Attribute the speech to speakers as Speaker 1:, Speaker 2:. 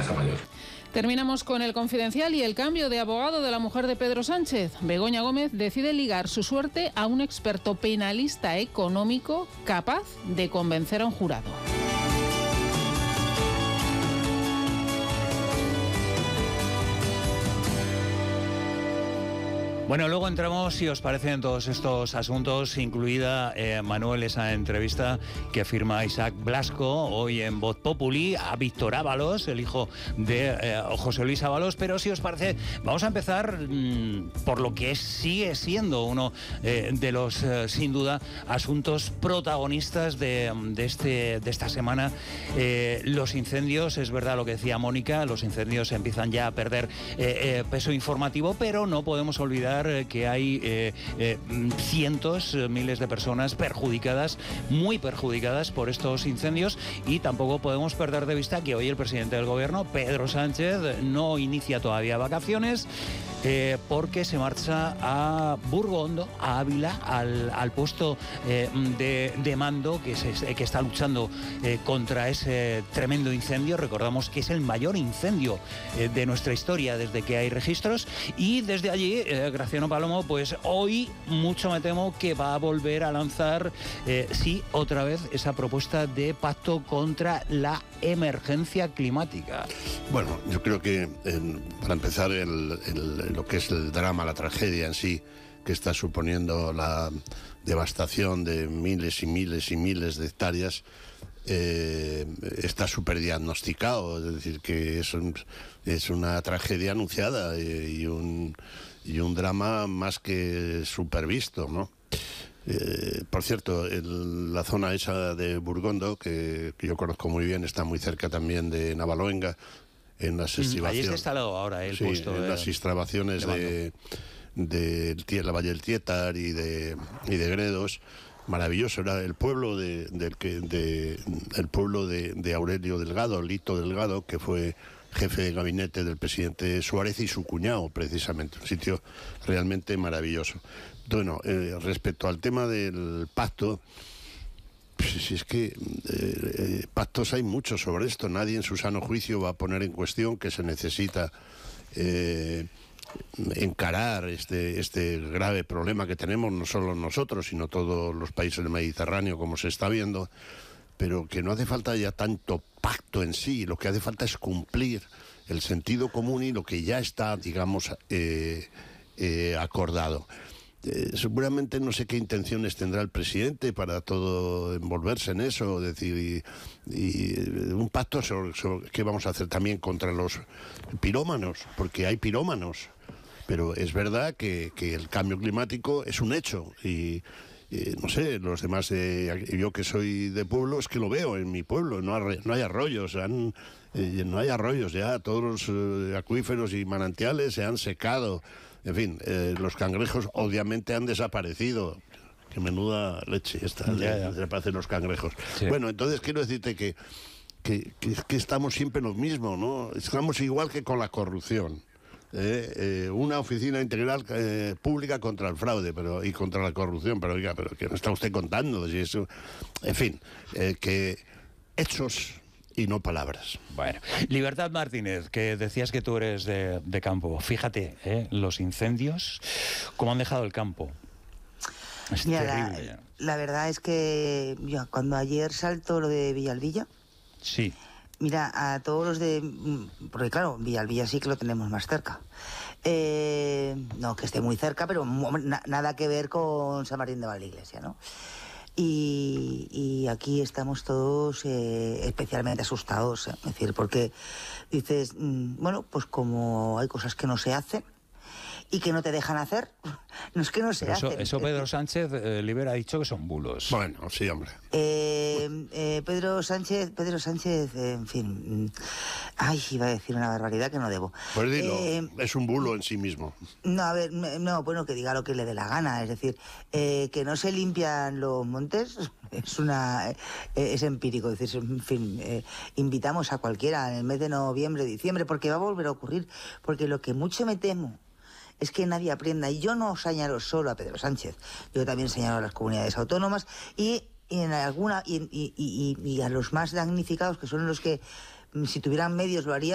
Speaker 1: Casa Mayor.
Speaker 2: Terminamos con el Confidencial y el cambio de abogado de la mujer de Pedro Sánchez. Begoña Gómez decide ligar su suerte a un experto penalista económico capaz de convencer a un jurado.
Speaker 3: Bueno, luego entramos, si os parece, en todos estos asuntos, incluida, Manuel, esa entrevista que firma Isaac Blasco hoy en Voz Populi a Víctor Ábalos, el hijo de José Luis Ábalos. Pero si os parece, vamos a empezar por lo que sigue siendo uno de los, sin duda, asuntos protagonistas de esta semana. Los incendios, es verdad lo que decía Mónica, los incendios empiezan ya a perder peso informativo, pero no podemos olvidar que hay cientos, miles de personas perjudicadas, muy perjudicadas por estos incendios, y tampoco podemos perder de vista que hoy el presidente del gobierno, Pedro Sánchez, no inicia todavía vacaciones porque se marcha a Burgondo, a Ávila, al puesto de mando que está luchando contra ese tremendo incendio. Recordamos que es el mayor incendio de nuestra historia desde que hay registros, y desde allí Graciano Palomo, pues hoy mucho me temo que va a volver a lanzar, sí, otra vez esa propuesta de pacto contra la emergencia climática.
Speaker 4: Bueno, yo creo que para empezar lo que es el drama, la tragedia en sí, que está suponiendo la devastación de miles y miles y miles de hectáreas, está súper diagnosticado, es decir, que es una tragedia anunciada y un drama más que supervisto, ¿no? Por cierto, la zona esa de Burgondo, que yo conozco muy bien, está muy cerca también de Navaloenga, en las excavaciones.
Speaker 3: Ahí está instalado ahora el puesto.
Speaker 4: En las excavaciones de la Valle del Tietar y de Gredos. Maravilloso, era el pueblo de Aurelio Delgado, Lito Delgado, que fue jefe de gabinete del presidente Suárez, y su cuñado, precisamente. Un sitio realmente maravilloso. Bueno, respecto al tema del pacto, pues es que pactos hay muchos sobre esto. Nadie en su sano juicio va a poner en cuestión que se necesita encarar este grave problema que tenemos, no solo nosotros, sino todos los países del Mediterráneo, como se está viendo, pero que no hace falta ya tanto pacto en sí. Lo que hace falta es cumplir el sentido común y lo que ya está, digamos, acordado. Seguramente no sé qué intenciones tendrá el presidente para todo envolverse en eso, decir, y un pacto sobre qué vamos a hacer también contra los pirómanos, porque hay pirómanos, pero es verdad que el cambio climático es un hecho, y no sé, los demás, yo que soy de pueblo, es que lo veo en mi pueblo, no hay arroyos, no hay arroyos ya, todos los acuíferos y manantiales se han secado. En fin, los cangrejos obviamente han desaparecido. Qué menuda leche esta, desaparecen los cangrejos. Sí. Bueno, entonces quiero decirte que estamos siempre lo mismo, ¿no? Estamos igual que con la corrupción. Una oficina integral pública contra el fraude y contra la corrupción. Pero oiga, pero ¿qué me está usted contando? Si eso, en fin, que hechos y no palabras.
Speaker 3: Bueno, Libertad Martínez, que decías que tú eres de campo. Fíjate, los incendios, cómo han dejado el campo. Es terrible.
Speaker 5: La verdad es que cuando ayer saltó lo de Villalbilla,
Speaker 3: sí.
Speaker 5: Mira, a todos los de... Porque claro, Villalbilla sí que lo tenemos más cerca. No que esté muy cerca, pero nada que ver con San Martín de Valdeiglesia, ¿no? Y aquí estamos todos especialmente asustados, es decir, porque dices, bueno, pues como hay cosas que no se hacen y que no te dejan hacer, no es que no se hacen.
Speaker 3: Eso Pedro Sánchez Libera ha dicho que son bulos.
Speaker 4: Bueno, sí, hombre.
Speaker 5: Pedro Sánchez, en fin, iba a decir una barbaridad que no debo.
Speaker 4: Pues dilo, es un bulo en sí mismo.
Speaker 5: No, a ver, bueno, que diga lo que le dé la gana, es decir, que no se limpian los montes, es empírico, es decir, en fin, invitamos a cualquiera en el mes de noviembre, diciembre, porque va a volver a ocurrir, porque lo que mucho me temo es que nadie aprenda, y yo no señalo solo a Pedro Sánchez, yo también señalo a las comunidades autónomas y en alguna y a los más damnificados, que son los que si tuvieran medios lo harían.